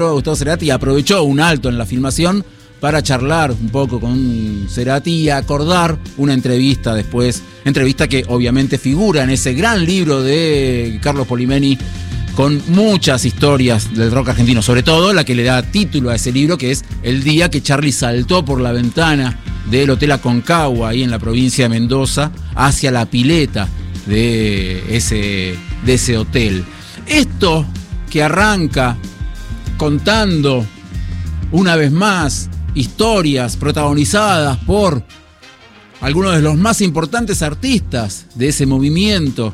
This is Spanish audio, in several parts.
Gustavo Cerati aprovechó un alto en la filmación para charlar un poco con Cerati y acordar una entrevista después, entrevista que obviamente figura en ese gran libro de Carlos Polimeni con muchas historias del rock argentino, sobre todo la que le da título a ese libro, que es el día que Charly saltó por la ventana del Hotel Aconcagua, ahí en la provincia de Mendoza, hacia la pileta de ese hotel. Esto que arranca contando una vez más historias protagonizadas por algunos de los más importantes artistas de ese movimiento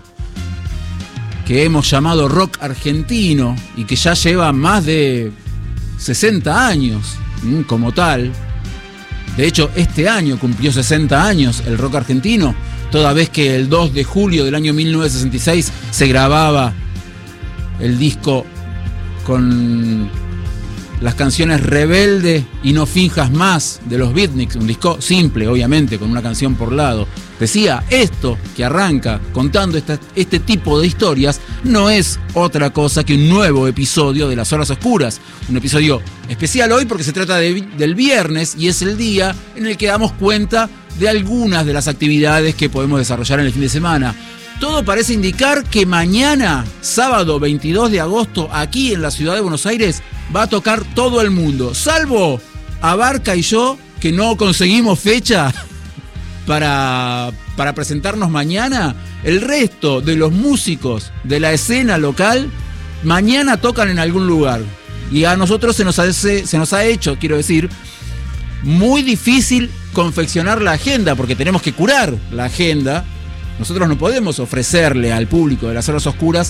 que hemos llamado rock argentino y que ya lleva más de 60 años como tal. De hecho, este año cumplió 60 años el rock argentino, toda vez que el 2 de julio del año 1966 se grababa el disco con las canciones Rebelde y No Finjas Más de los Beatniks, un disco simple, obviamente, con una canción por lado. Decía, esto que arranca contando este tipo de historias no es otra cosa que un nuevo episodio de Las Horas Oscuras. Un episodio especial hoy porque se trata del viernes y es el día en el que damos cuenta de algunas de las actividades que podemos desarrollar en el fin de semana. Todo parece indicar que mañana, sábado 22 de agosto, aquí en la ciudad de Buenos Aires, va a tocar todo el mundo, salvo Abarca y yo, que no conseguimos fecha para presentarnos mañana. El resto de los músicos de la escena local mañana tocan en algún lugar. Y a nosotros se nos ha hecho, quiero decir, muy difícil confeccionar la agenda, porque tenemos que curar la agenda. Nosotros no podemos ofrecerle al público de Las Horas Oscuras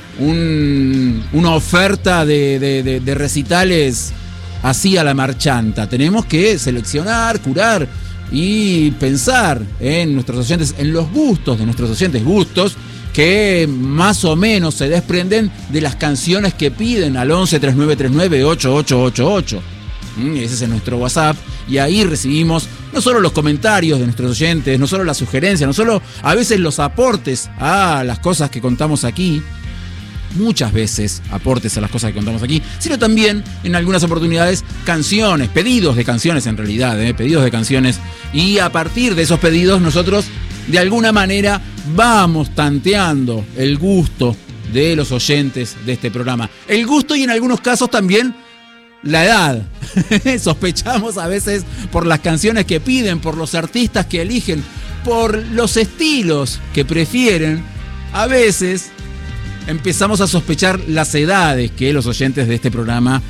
una oferta de recitales así a la marchanta. Tenemos que seleccionar, curar y pensar en nuestros oyentes, en los gustos de nuestros oyentes, gustos que más o menos se desprenden de las canciones que piden al 11 3939 8888. Ese es nuestro WhatsApp y ahí recibimos no solo los comentarios de nuestros oyentes, no solo las sugerencias, no solo a veces los aportes a las cosas que contamos aquí, muchas veces aportes a las cosas que contamos aquí, sino también en algunas oportunidades canciones, pedidos de canciones en realidad, pedidos de canciones, y a partir de esos pedidos nosotros de alguna manera vamos tanteando el gusto de los oyentes de este programa. El gusto y en algunos casos también la edad. Sospechamos a veces por las canciones que piden, por los artistas que eligen, por los estilos que prefieren. A veces empezamos a sospechar las edades que los oyentes de este programa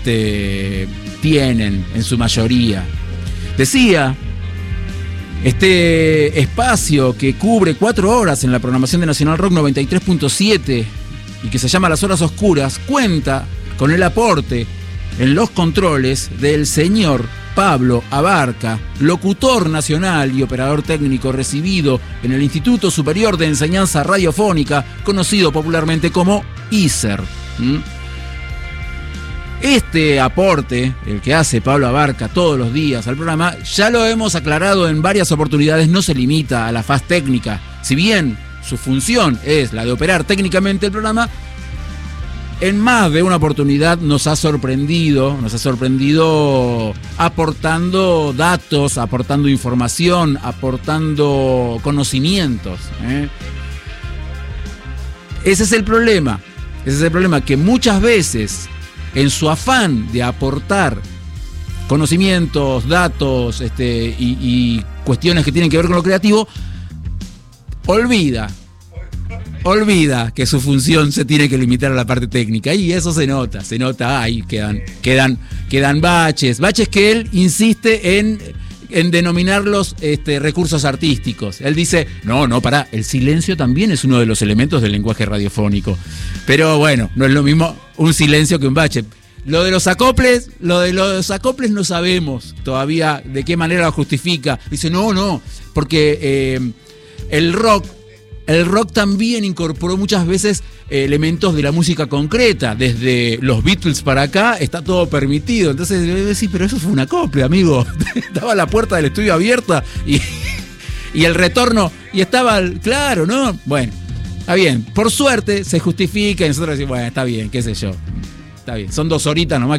tienen en su mayoría. Decía, este espacio que cubre 4 horas en la programación de Nacional Rock 93.7 y que se llama Las Horas Oscuras, cuenta con el aporte en los controles del señor Pablo Abarca, locutor nacional y operador técnico recibido en el Instituto Superior de Enseñanza Radiofónica, conocido popularmente como ISER. Este aporte, el que hace Pablo Abarca todos los días al programa, ya lo hemos aclarado en varias oportunidades, no se limita a la faz técnica. Si bien su función es la de operar técnicamente el programa, en más de una oportunidad nos ha sorprendido aportando datos, aportando información, aportando conocimientos. Ese es el problema, que muchas veces en su afán de aportar conocimientos, datos y cuestiones que tienen que ver con lo creativo, olvida que su función se tiene que limitar a la parte técnica, y eso se nota, ahí quedan baches que él insiste en denominarlos recursos artísticos. Él dice, no, pará, el silencio también es uno de los elementos del lenguaje radiofónico, pero bueno, no es lo mismo un silencio que un bache. Lo de los acoples no sabemos todavía de qué manera lo justifica. Dice, no, porque el rock también incorporó muchas veces elementos de la música concreta. Desde los Beatles para acá está todo permitido. Entonces debe decir, pero eso fue un acople, amigo. Estaba la puerta del estudio abierta y el retorno, y estaba, claro, ¿no? Bueno, está bien. Por suerte se justifica y nosotros decimos, bueno, está bien, qué sé yo. está bien. Son 2 horitas nomás